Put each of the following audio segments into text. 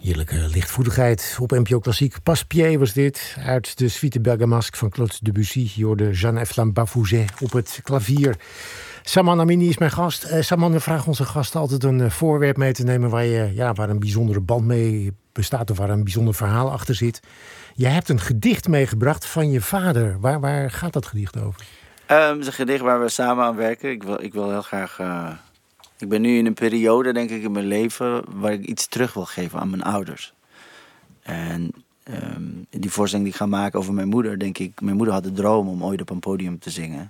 Heerlijke lichtvoetigheid op NPO Klassiek. Passepied was dit, uit de Suite Bergamasque van Claude Debussy. Je hoorde Jeanne F. Bafouzet op het klavier. Saman Amini is mijn gast. Saman, we vragen onze gasten altijd een voorwerp mee te nemen waar een bijzondere band mee bestaat of waar een bijzonder verhaal achter zit. Je hebt een gedicht meegebracht van je vader. Waar gaat dat gedicht over? Het is een gedicht waar we samen aan werken. Ik wil heel graag... Ik ben nu in een periode, denk ik, in mijn leven waar ik iets terug wil geven aan mijn ouders. En die voorstelling die ik ga maken over mijn moeder, denk ik... Mijn moeder had de droom om ooit op een podium te zingen.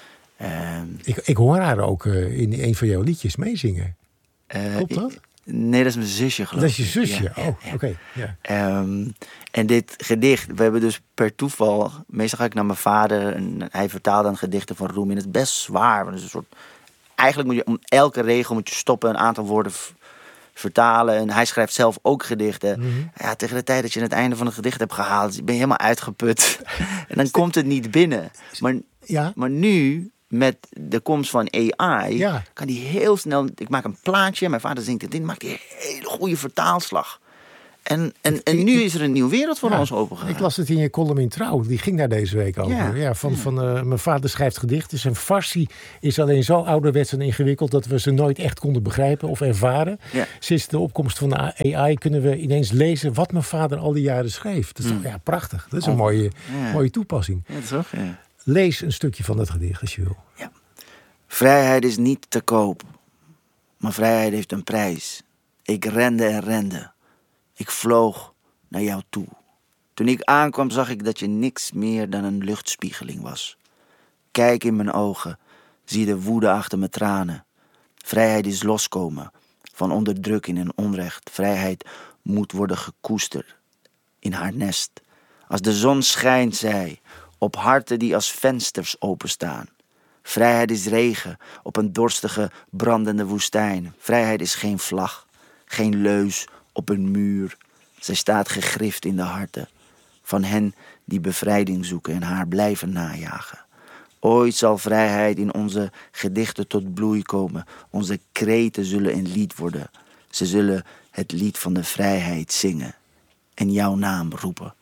Ik hoor haar ook in een van jouw liedjes meezingen. Klopt dat? Nee, dat is mijn zusje, geloof ik. Dat is je zusje? Ja. Oké. Ja. En dit gedicht, we hebben dus per toeval... Meestal ga ik naar mijn vader en hij vertaalde dan gedichten van Rumi. En het is best zwaar, want het is een soort... Eigenlijk moet je om elke regel moet je stoppen, een aantal woorden vertalen. En hij schrijft zelf ook gedichten. Mm-hmm. Ja, tegen de tijd dat je het einde van het gedicht hebt gehaald, ben je helemaal uitgeput. En dan komt het niet binnen. Maar nu, met de komst van AI, kan die heel snel... Ik maak een plaatje, mijn vader zingt het in, maakt die een hele goede vertaalslag. En nu is er een nieuwe wereld voor ons opengegaan. Ik las het in je column in Trouw. Die ging daar deze week over. Van mijn vader schrijft gedichten. Zijn Farsi is alleen zo ouderwets en ingewikkeld dat we ze nooit echt konden begrijpen of ervaren. Ja. Sinds de opkomst van de AI kunnen we ineens lezen wat mijn vader al die jaren schreef. Dat is toch prachtig. Dat is een mooie toepassing. Ja, dat is ook, Lees een stukje van dat gedicht als je wil. Ja. Vrijheid is niet te koop. Maar vrijheid heeft een prijs. Ik rende en rende. Ik vloog naar jou toe. Toen ik aankwam zag ik dat je niks meer dan een luchtspiegeling was. Kijk in mijn ogen, zie de woede achter mijn tranen. Vrijheid is loskomen van onderdrukking en onrecht. Vrijheid moet worden gekoesterd in haar nest. Als de zon schijnt zij op harten die als vensters openstaan. Vrijheid is regen op een dorstige, brandende woestijn. Vrijheid is geen vlag, geen leus op een muur. Zij staat gegrift in de harten van hen die bevrijding zoeken en haar blijven najagen. Ooit zal vrijheid in onze gedichten tot bloei komen. Onze kreten zullen een lied worden. Ze zullen het lied van de vrijheid zingen en jouw naam roepen.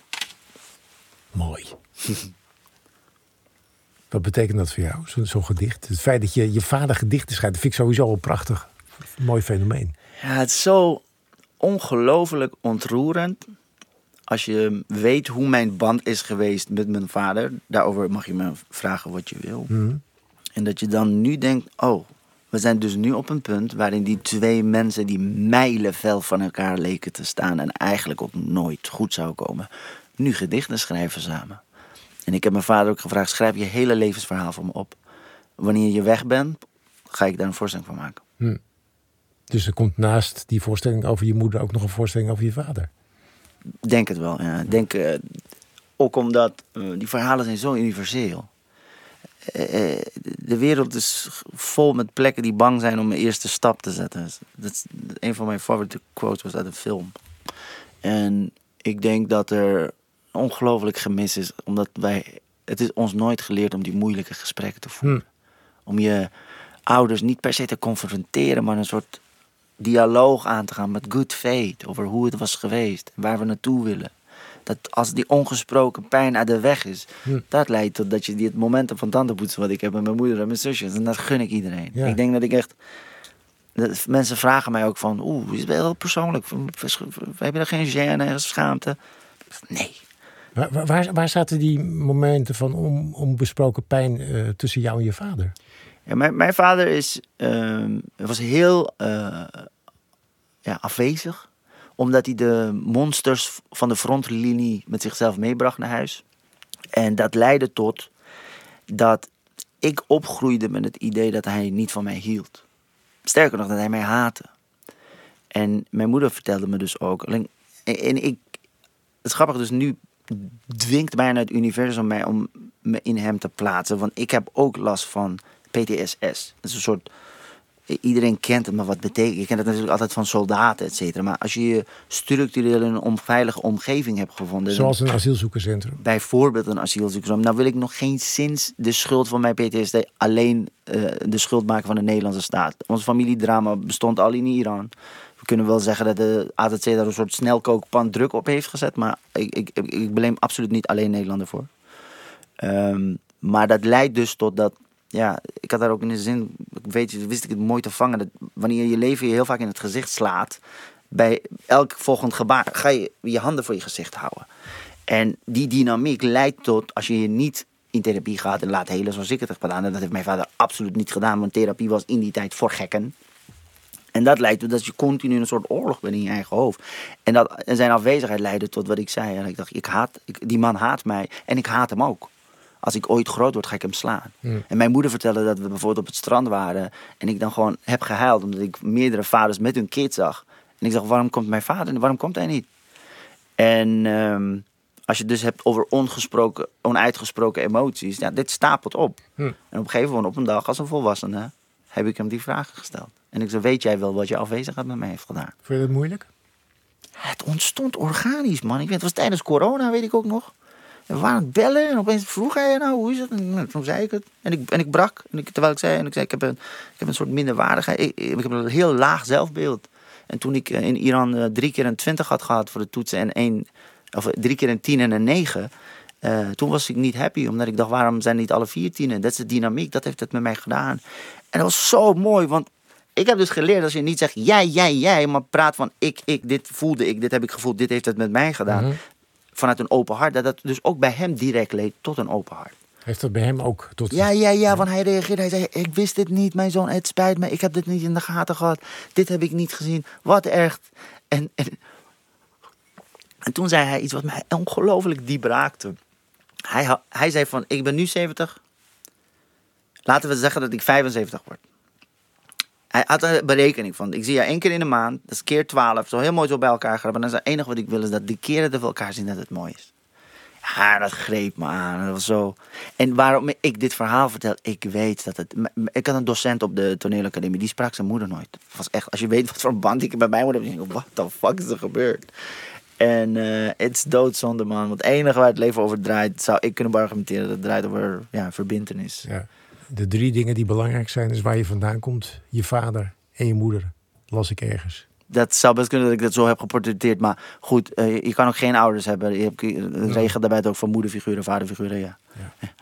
Mooi. Wat betekent dat voor jou, zo'n gedicht? Het feit dat je vader gedichten schrijft, dat vind ik sowieso een prachtig, mooi fenomeen. Ja, het is zo ongelooflijk ontroerend als je weet hoe mijn band is geweest met mijn vader. Daarover mag je me vragen wat je wil. Mm-hmm. En dat je dan nu denkt, we zijn dus nu op een punt waarin die twee mensen die mijlenver van elkaar leken te staan en eigenlijk ook nooit goed zouden komen, nu gedichten schrijven samen. En ik heb mijn vader ook gevraagd, schrijf je hele levensverhaal voor me op. Wanneer je weg bent, ga ik daar een voorstelling van maken. Dus er komt naast die voorstelling over je moeder ook nog een voorstelling over je vader? Denk het wel, ja. Denk ook omdat die verhalen zijn zo universeel. De wereld is vol met plekken die bang zijn om een eerste stap te zetten. Dat is een van mijn favoriete quotes was uit een film. En ik denk dat er ongelooflijk gemis is, omdat het is ons nooit geleerd om die moeilijke gesprekken te voeren. Om je ouders niet per se te confronteren, maar een soort dialoog aan te gaan met good faith over hoe het was geweest en waar we naartoe willen. Dat als die ongesproken pijn uit de weg is, dat leidt tot dat je het momenten van tandenpoetsen wat ik heb met mijn moeder en mijn zusjes, en dat gun ik iedereen. Ja. Ik denk dat ik echt... Mensen vragen mij ook van, is het wel heel persoonlijk? Heb je er geen gêne, schaamte? Nee. Waar zaten die momenten van onbesproken pijn tussen jou en je vader? Ja, mijn vader was heel afwezig. Omdat hij de monsters van de frontlinie met zichzelf meebracht naar huis. En dat leidde tot dat ik opgroeide met het idee dat hij niet van mij hield. Sterker nog, dat hij mij haatte. En mijn moeder vertelde me dus ook. Het is grappig, dus nu dwingt bijna het universum mij om me in hem te plaatsen. Want ik heb ook last van PTSS. Dat is een soort... Iedereen kent het, maar wat betekent... Je kent het natuurlijk altijd van soldaten, et cetera. Maar als je je structureel in een onveilige omgeving hebt gevonden... Zoals een asielzoekerscentrum. Bijvoorbeeld een asielzoekerscentrum. Nou wil ik nog geen sinds de schuld van mijn PTSD... alleen de schuld maken van de Nederlandse staat. Ons familiedrama bestond al in Iran. We We kunnen wel zeggen dat de AZC daar een soort snelkookpan druk op heeft gezet. Maar ik beleem absoluut niet alleen Nederlander voor. Maar dat leidt dus tot dat... Ja, ik had daar ook in de zin... wist ik het mooi te vangen. Dat wanneer je leven je heel vaak in het gezicht slaat... bij elk volgend gebaar ga je je handen voor je gezicht houden. En die dynamiek leidt tot... als je niet in therapie gaat en laat helen zoals ik het heb gedaan... en dat heeft mijn vader absoluut niet gedaan... want therapie was in die tijd voor gekken... En dat leidt tot dat je continu een soort oorlog bent in je eigen hoofd. En zijn afwezigheid leidde tot wat ik zei. En ik dacht, die man haat mij en ik haat hem ook. Als ik ooit groot word, ga ik hem slaan. En mijn moeder vertelde dat we bijvoorbeeld op het strand waren. En ik dan gewoon heb gehuild, omdat ik meerdere vaders met hun kind zag. En ik dacht, waarom komt mijn vader en waarom komt hij niet? En als je het dus hebt over onuitgesproken emoties. Ja, dit stapelt op. En op een gegeven moment, op een dag, als een volwassene... heb ik hem die vragen gesteld. En ik zei, weet jij wel wat je afwezigheid met mij heeft gedaan? Vond je dat moeilijk? Het ontstond organisch, man. Het was tijdens corona, weet ik ook nog. En we waren aan het bellen en opeens vroeg hij, nou, hoe is het? En toen zei ik het. En ik brak. Terwijl ik zei, ik heb een soort minderwaardigheid. Ik heb een heel laag zelfbeeld. En toen ik in Iran 3 keer een 20 had gehad voor de toetsen... en 3 keer een 10 en een 9... toen was ik niet happy, omdat ik dacht, waarom zijn niet alle 4 10? Dat is de dynamiek, dat heeft het met mij gedaan. En dat was zo mooi, want ik heb dus geleerd als je niet zegt jij, maar praat van ik, dit voelde ik, dit heb ik gevoeld, dit heeft het met mij gedaan. Vanuit een open hart, dat dus ook bij hem direct leed tot een open hart. Heeft dat bij hem ook tot... Ja, want hij reageerde, hij zei, ik wist dit niet, mijn zoon, het spijt me, ik heb dit niet in de gaten gehad, dit heb ik niet gezien, wat erg. En toen zei hij iets wat mij ongelooflijk diep raakte. Hij zei van, ik ben nu 70. Laten we zeggen dat ik 75 word. Hij had een berekening van, ik zie je 1 keer in de maand. Dat is keer 12. Zo heel mooi zo bij elkaar gaan. Maar dan is het enige wat ik wil is dat die keren dat we elkaar zien dat het mooi is. Ja, dat greep me aan. Dat was zo. En waarom ik dit verhaal vertel, ik weet dat het... Ik had een docent op de toneelacademie, die sprak zijn moeder nooit. Het was echt, als je weet wat voor band ik bij mij moet hebben, denk ik, what the fuck is er gebeurd? En het is doodzonde, man. Want het enige waar het leven over draait, zou ik kunnen argumenteren, dat het draait over verbintenis. Ja. De 3 dingen die belangrijk zijn, is waar je vandaan komt, je vader en je moeder. Las ik ergens. Dat zou best kunnen dat ik dat zo heb geportretteerd. Maar goed, je kan ook geen ouders hebben. Je regelt daarbij ook voor moederfiguren, vaderfiguren, ja.